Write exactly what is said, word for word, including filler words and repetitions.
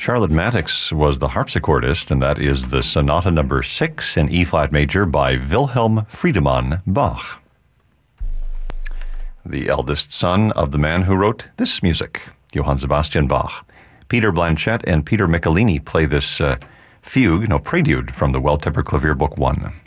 Charlotte Mattix was the harpsichordist, and that is the Sonata Number Six in E-flat major by Wilhelm Friedemann Bach, the eldest son of the man who wrote this music, Johann Sebastian Bach. Peter Blanchett and Peter Michelini play this uh, fugue, no prelude, from the Well Tempered Clavier Book One.